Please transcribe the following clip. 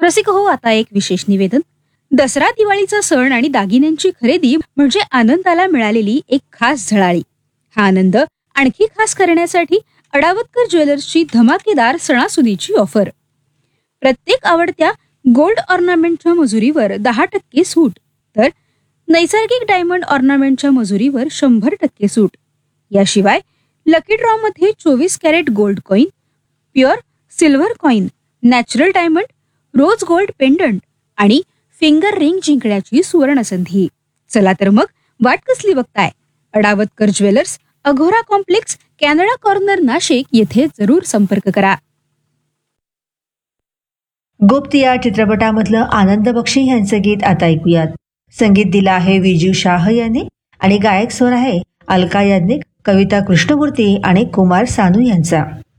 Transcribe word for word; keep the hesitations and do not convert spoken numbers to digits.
रसिक हो, आता एक विशेष निवेदन. दसरा दिवाळीचा सण आणि दागिन्यांची खरेदी म्हणजे आनंदाला मिळालेली एक खास झळाळी. हा आनंद आणखी खास करण्यासाठी अडावतकर ज्वेलर्सची धमाकेदार सणासुदीची ऑफर. प्रत्येक आवडत्या गोल्ड ऑर्नामेंटच्या मजुरीवर दहा टक्के सूट, तर नैसर्गिक डायमंड ऑर्नामेंटच्या मजुरीवर शंभर टक्के सूट. याशिवाय लकी ड्रॉ मध्ये चोवीस crate gold coin, pure silver coin, natural diamond, rose gold pendant आणि फिंगर रिंग जिंकण्याची सुवर्ण संधी. चला तर मग वाट कसली बघताय? अडावतकर jewellers, Aghora complex, Canada corner, Nashik येथे जरूर संपर्क करा. गुप्त या चित्रपटामधलं आनंद बक्षी यांचं गीत आता ऐकूयात. संगीत दिलं आहे विजू शाह यांनी आणि गायक स्वर आहे अलका याज्ञिक, कविता कृष्णमूर्ती आणि कुमार सानू यांचा.